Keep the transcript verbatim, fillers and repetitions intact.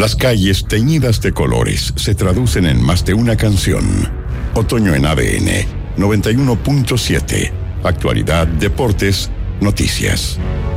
Las calles teñidas de colores se traducen en más de una canción. Otoño en A D N noventa y uno punto siete. Actualidad, deportes, noticias.